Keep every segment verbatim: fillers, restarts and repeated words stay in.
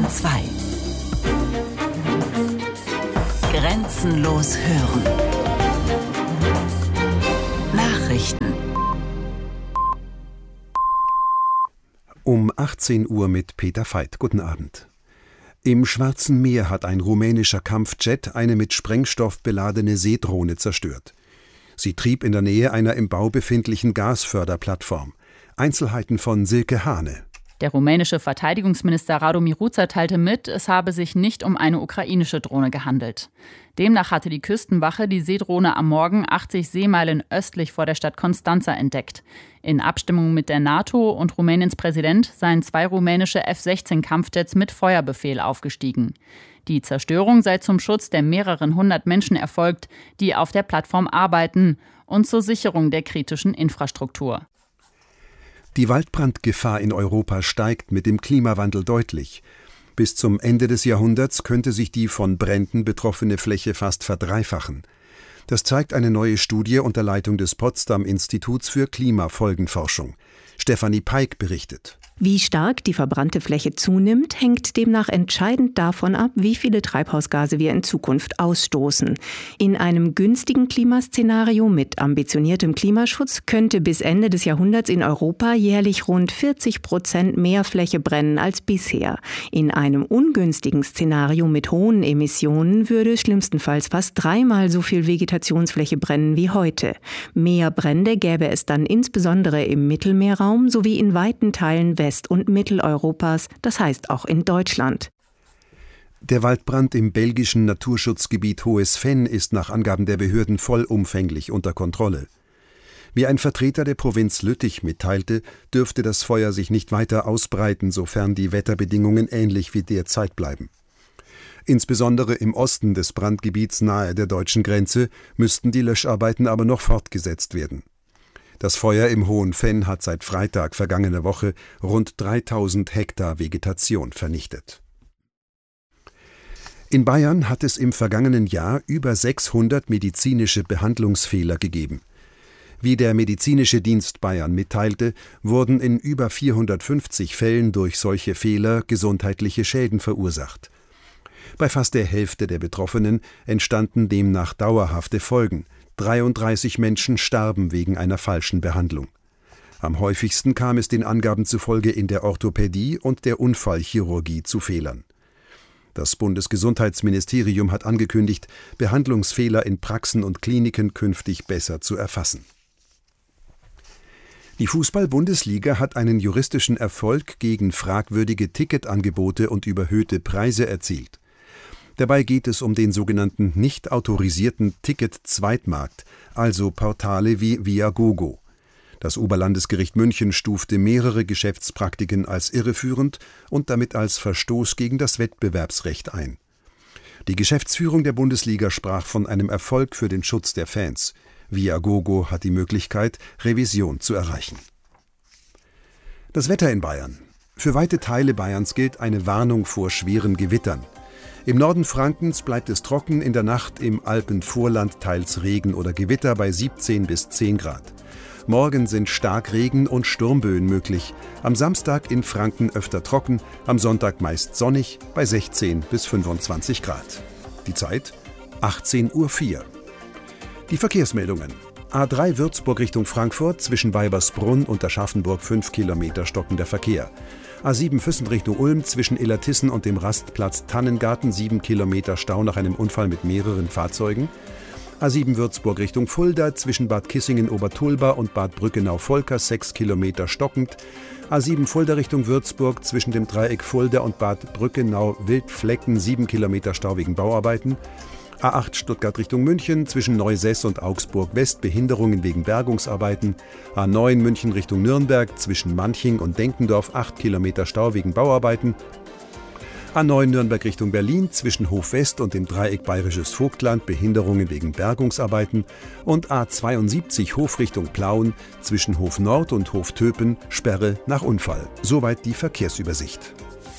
Bayern zwei. Grenzenlos hören. Nachrichten. Um achtzehn Uhr mit Peter Veit. Guten Abend. Im Schwarzen Meer hat ein rumänischer Kampfjet eine mit Sprengstoff beladene Seedrohne zerstört. Sie trieb in der Nähe einer im Bau befindlichen Gasförderplattform. Einzelheiten von Silke Hane. Der rumänische Verteidigungsminister Radu Miruța teilte mit, es habe sich nicht um eine ukrainische Drohne gehandelt. Demnach hatte die Küstenwache die Seedrohne am Morgen achtzig Seemeilen östlich vor der Stadt Constanța entdeckt. In Abstimmung mit der NATO und Rumäniens Präsident seien zwei rumänische F sechzehn Kampfjets mit Feuerbefehl aufgestiegen. Die Zerstörung sei zum Schutz der mehreren hundert Menschen erfolgt, die auf der Plattform arbeiten, und zur Sicherung der kritischen Infrastruktur. Die Waldbrandgefahr in Europa steigt mit dem Klimawandel deutlich. Bis zum Ende des Jahrhunderts könnte sich die von Bränden betroffene Fläche fast verdreifachen. Das zeigt eine neue Studie unter Leitung des Potsdam-Instituts für Klimafolgenforschung. Stefanie Peik berichtet. Wie stark die verbrannte Fläche zunimmt, hängt demnach entscheidend davon ab, wie viele Treibhausgase wir in Zukunft ausstoßen. In einem günstigen Klimaszenario mit ambitioniertem Klimaschutz könnte bis Ende des Jahrhunderts in Europa jährlich rund vierzig Prozent mehr Fläche brennen als bisher. In einem ungünstigen Szenario mit hohen Emissionen würde schlimmstenfalls fast dreimal so viel Vegetationsfläche brennen wie heute. Mehr Brände gäbe es dann insbesondere im Mittelmeerraum sowie in weiten Teilen West- und Mitteleuropas, das heißt auch in Deutschland. Der Waldbrand im belgischen Naturschutzgebiet Hohes Venn ist nach Angaben der Behörden vollumfänglich unter Kontrolle. Wie ein Vertreter der Provinz Lüttich mitteilte, dürfte das Feuer sich nicht weiter ausbreiten, sofern die Wetterbedingungen ähnlich wie derzeit bleiben. Insbesondere im Osten des Brandgebiets nahe der deutschen Grenze müssten die Löscharbeiten aber noch fortgesetzt werden. Das Feuer im Hohen Venn hat seit Freitag vergangener Woche rund dreitausend Hektar Vegetation vernichtet. In Bayern hat es im vergangenen Jahr über sechshundert medizinische Behandlungsfehler gegeben. Wie der Medizinische Dienst Bayern mitteilte, wurden in über vierhundertfünfzig Fällen durch solche Fehler gesundheitliche Schäden verursacht. Bei fast der Hälfte der Betroffenen entstanden demnach dauerhafte Folgen. dreiunddreißig Menschen starben wegen einer falschen Behandlung. Am häufigsten kam es den Angaben zufolge in der Orthopädie und der Unfallchirurgie zu Fehlern. Das Bundesgesundheitsministerium hat angekündigt, Behandlungsfehler in Praxen und Kliniken künftig besser zu erfassen. Die Fußball-Bundesliga hat einen juristischen Erfolg gegen fragwürdige Ticketangebote und überhöhte Preise erzielt. Dabei geht es um den sogenannten nicht autorisierten Ticket-Zweitmarkt, also Portale wie Viagogo. Das Oberlandesgericht München stufte mehrere Geschäftspraktiken als irreführend und damit als Verstoß gegen das Wettbewerbsrecht ein. Die Geschäftsführung der Bundesliga sprach von einem Erfolg für den Schutz der Fans. Viagogo hat die Möglichkeit, Revision zu erreichen. Das Wetter in Bayern. Für weite Teile Bayerns gilt eine Warnung vor schweren Gewittern. Im Norden Frankens bleibt es trocken, in der Nacht im Alpenvorland teils Regen oder Gewitter bei siebzehn bis zehn Grad. Morgen sind Starkregen und Sturmböen möglich. Am Samstag in Franken öfter trocken, am Sonntag meist sonnig bei sechzehn bis fünfundzwanzig Grad. Die Zeit achtzehn Uhr vier. Die Verkehrsmeldungen. A drei Würzburg Richtung Frankfurt, zwischen Weibersbrunn und Aschaffenburg fünf Kilometer stockender Verkehr. A sieben Füssen Richtung Ulm, zwischen Illertissen und dem Rastplatz Tannengarten sieben Kilometer Stau nach einem Unfall mit mehreren Fahrzeugen. A sieben Würzburg Richtung Fulda, zwischen Bad Kissingen-Obertulba und Bad Brückenau-Volkers sechs Kilometer stockend. A sieben Fulda Richtung Würzburg, zwischen dem Dreieck Fulda und Bad Brückenau-Wildflecken sieben Kilometer Stau wegen Bauarbeiten. A acht Stuttgart Richtung München, zwischen Neusess und Augsburg West Behinderungen wegen Bergungsarbeiten. A neun München Richtung Nürnberg, zwischen Manching und Denkendorf acht Kilometer Stau wegen Bauarbeiten. A neun Nürnberg Richtung Berlin, zwischen Hof West und dem Dreieck Bayerisches Vogtland Behinderungen wegen Bergungsarbeiten. Und A zweiundsiebzig Hof Richtung Plauen, zwischen Hof Nord und Hof Töpen Sperre nach Unfall. Soweit die Verkehrsübersicht.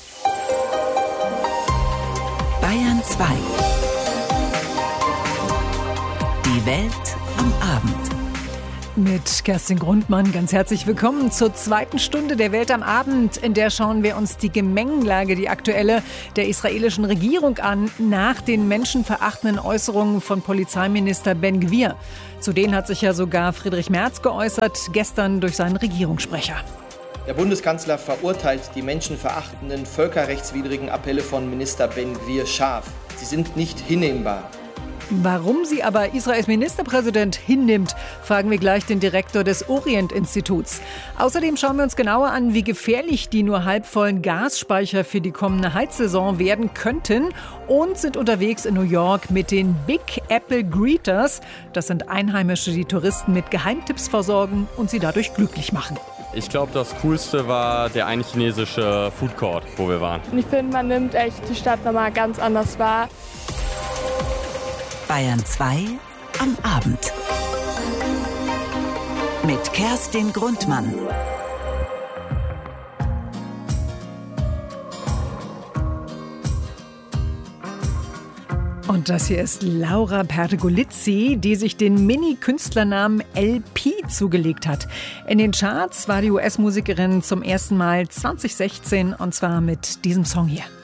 Bayern zwei. Die Welt am Abend. Mit Kerstin Grundmann ganz herzlich willkommen zur zweiten Stunde der Welt am Abend. In der schauen wir uns die Gemengelage, die aktuelle der israelischen Regierung an, nach den menschenverachtenden Äußerungen von Polizeiminister Ben Gvir. Zu denen hat sich ja sogar Friedrich Merz geäußert, gestern durch seinen Regierungssprecher. Der Bundeskanzler verurteilt die menschenverachtenden, völkerrechtswidrigen Appelle von Minister Ben Gvir scharf. Sie sind nicht hinnehmbar. Warum sie aber Israels Ministerpräsident hinnimmt, fragen wir gleich den Direktor des Orient-Instituts. Außerdem schauen wir uns genauer an, wie gefährlich die nur halbvollen Gasspeicher für die kommende Heizsaison werden könnten und sind unterwegs in New York mit den Big Apple Greeters. Das sind Einheimische, die Touristen mit Geheimtipps versorgen und sie dadurch glücklich machen. Ich glaube, das Coolste war der eine chinesische Food Court, wo wir waren. Ich finde, man nimmt echt die Stadt nochmal ganz anders wahr. Bayern zwei am Abend. Mit Kerstin Grundmann. Und das hier ist Laura Pergolizzi, die sich den Mini-Künstlernamen L P zugelegt hat. In den Charts war die U S-Musikerin zum ersten Mal zwanzig sechzehn und zwar mit diesem Song hier.